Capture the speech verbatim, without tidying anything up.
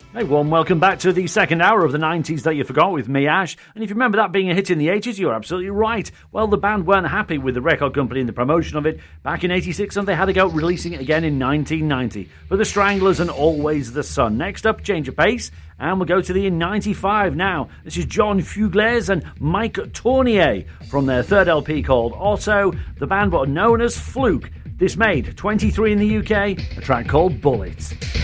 Hey, warm welcome back to the second hour of the nineties That You Forgot with me, Ash. And if you remember that being a hit in the eighties, you're absolutely right. Well, the band weren't happy with the record company and the promotion of it back in eighty-six, and they had to go releasing it again in nineteen ninety. For the Stranglers and Always the Sun. Next up, change of pace, and we'll go to the ninety-five now. This is John Fugles and Mike Tournier from their third L P called Auto. The band were known as Fluke. This made twenty-three in the U K, a track called Bullets.